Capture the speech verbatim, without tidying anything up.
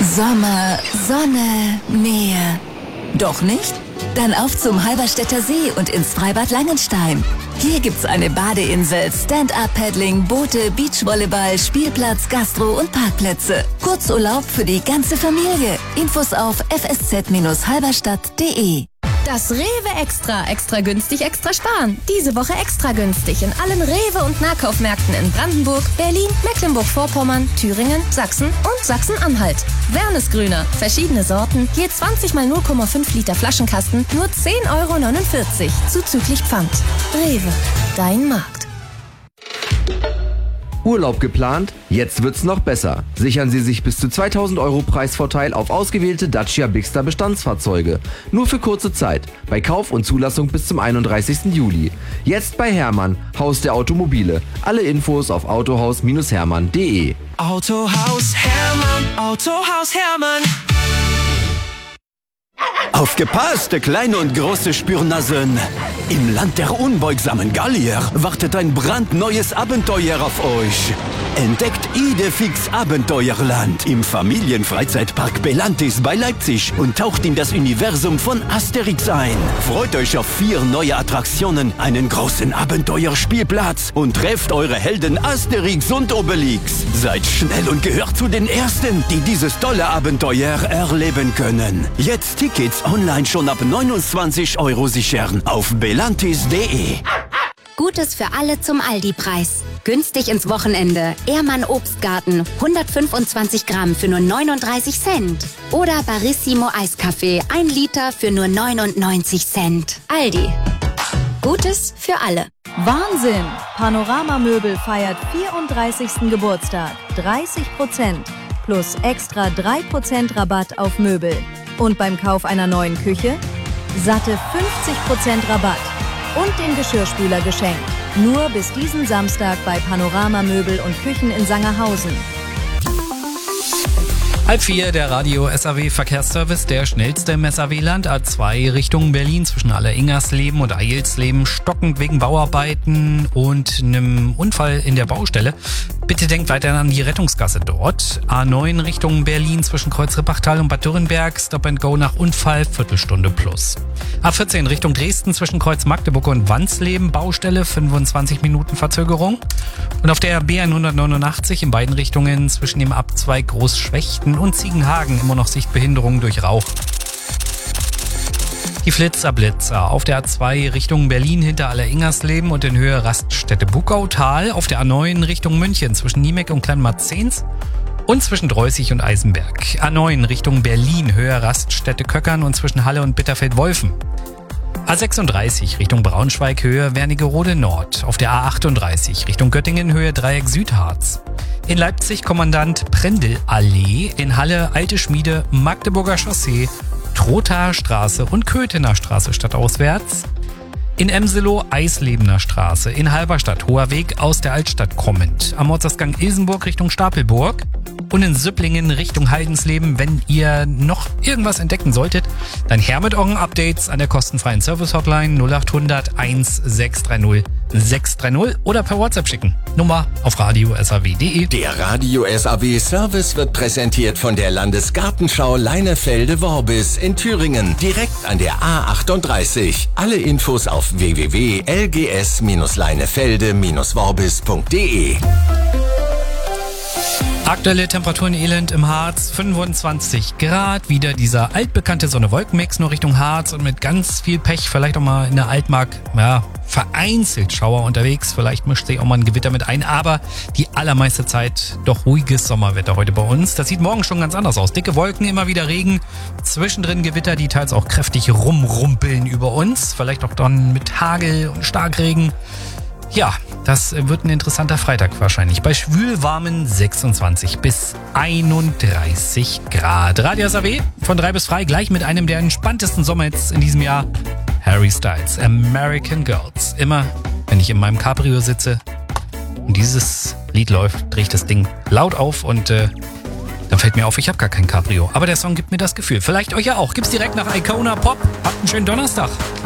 Sommer, Sonne, Meer. Doch nicht? Dann auf zum Halberstädter See und ins Freibad Langenstein. Hier gibt's eine Badeinsel, Stand-Up-Paddling, Boote, Beachvolleyball, Spielplatz, Gastro und Parkplätze. Kurzurlaub für die ganze Familie. Infos auf f s z Bindestrich halberstadt punkt d e. Das Rewe Extra. Extra günstig, extra sparen. Diese Woche extra günstig in allen Rewe- und Nahkaufmärkten in Brandenburg, Berlin, Mecklenburg-Vorpommern, Thüringen, Sachsen und Sachsen-Anhalt. Wernesgrüner. Verschiedene Sorten. Je zwanzig mal null Komma fünf Liter Flaschenkasten. Nur zehn Euro neunundvierzig. Zuzüglich Pfand. Rewe. Dein Markt. Urlaub geplant? Jetzt wird's noch besser. Sichern Sie sich bis zu zweitausend Euro Preisvorteil auf ausgewählte Dacia Bigster Bestandsfahrzeuge. Nur für kurze Zeit. Bei Kauf und Zulassung bis zum einunddreißigsten Juli. Jetzt bei Hermann, Haus der Automobile. Alle Infos auf autohaus Bindestrich hermann punkt d e. Autohaus Hermann, Autohaus Hermann. Aufgepasst, kleine und große Spürnasen! Im Land der unbeugsamen Gallier wartet ein brandneues Abenteuer auf euch. Entdeckt Idefix Abenteuerland im Familienfreizeitpark Belantis bei Leipzig und taucht in das Universum von Asterix ein. Freut euch auf vier neue Attraktionen, einen großen Abenteuerspielplatz und trefft eure Helden Asterix und Obelix. Seid schnell und gehört zu den Ersten, die dieses tolle Abenteuer erleben können. Jetzt Tickets online schon ab neunundzwanzig Euro sichern auf belantis punkt d e. Gutes für alle zum Aldi-Preis. Günstig ins Wochenende. Ehrmann Obstgarten, hundertfünfundzwanzig Gramm für nur neununddreißig Cent. Oder Barissimo Eiskaffee, ein Liter für nur neunundneunzig Cent. Aldi. Gutes für alle. Wahnsinn! Panoramamöbel feiert vierunddreißigsten Geburtstag. dreißig Prozent plus extra drei Prozent Rabatt auf Möbel. Und beim Kauf einer neuen Küche? Satte fünfzig Prozent Rabatt. Und den Geschirrspüler geschenkt. Nur bis diesen Samstag bei Panorama Möbel und Küchen in Sangerhausen. Halb vier, der Radio S A W Verkehrsservice, der schnellste im S A W-Land. A zwei Richtung Berlin zwischen Alleringersleben und Eilsleben, stockend wegen Bauarbeiten und einem Unfall in der Baustelle. Bitte denkt weiter an die Rettungsgasse dort. A neun Richtung Berlin zwischen Kreuzrippachtal und Bad Dürrenberg, Stop and Go nach Unfall, Viertelstunde plus. A vierzehn Richtung Dresden zwischen Kreuz Magdeburg und Wansleben, Baustelle, fünfundzwanzig Minuten Verzögerung. Und auf der B hundertneunundachtzig in beiden Richtungen zwischen dem Abzweig Großschwechten und Ziegenhagen immer noch Sichtbehinderung durch Rauch. Die Flitzerblitzer auf der A zwei Richtung Berlin hinter Alleringersleben und in Höhe Raststätte Buckautal, auf der A neun Richtung München zwischen Niemeck und Kleinmarzens und zwischen Dreußig und Eisenberg. A neun Richtung Berlin, Höhe Raststätte Köckern und zwischen Halle und Bitterfeld-Wolfen. A sechsunddreißig Richtung Braunschweig, Höhe Wernigerode Nord. Auf der A achtunddreißig Richtung Göttingen, Höhe Dreieck Südharz. In Leipzig Kommandant Prendelallee, in Halle Alte Schmiede, Magdeburger Chaussee, Trothaer Straße und Köthener Straße stadtauswärts. In Emselow Eislebener Straße, in Halberstadt Hoher Weg aus der Altstadt kommend. Am Ortsausgang Ilsenburg Richtung Stapelburg. Und in Süpplingen Richtung Heidensleben, wenn ihr noch irgendwas entdecken solltet, dann her mit euren Updates an der kostenfreien Service-Hotline null acht hundert eins sechs drei null sechs drei null oder per WhatsApp schicken. Nummer auf radio s a w punkt d e. Der Radio S A W Service wird präsentiert von der Landesgartenschau Leinefelde-Worbis in Thüringen, direkt an der A achtunddreißig. Alle Infos auf w w w punkt l g s leinefelde worbis punkt d e. Aktuelle Temperaturen Elend im Harz, fünfundzwanzig Grad, wieder dieser altbekannte Sonne-Wolken-Mix nur Richtung Harz und mit ganz viel Pech, vielleicht auch mal in der Altmark, ja, vereinzelt Schauer unterwegs, vielleicht mischt sich auch mal ein Gewitter mit ein, aber die allermeiste Zeit doch ruhiges Sommerwetter heute bei uns. Das sieht morgen schon ganz anders aus. Dicke Wolken, immer wieder Regen, zwischendrin Gewitter, die teils auch kräftig rumrumpeln über uns, vielleicht auch dann mit Hagel und Starkregen. Ja, das wird ein interessanter Freitag wahrscheinlich. Bei schwülwarmen sechsundzwanzig bis einunddreißig Grad. Radio S A W von drei bis frei, gleich mit einem der entspanntesten Sommerhits in diesem Jahr. Harry Styles, American Girls. Immer, wenn ich in meinem Cabrio sitze und dieses Lied läuft, drehe ich das Ding laut auf und äh, dann fällt mir auf, ich habe gar kein Cabrio. Aber der Song gibt mir das Gefühl. Vielleicht euch ja auch. Gibt's direkt nach Icona Pop. Habt einen schönen Donnerstag.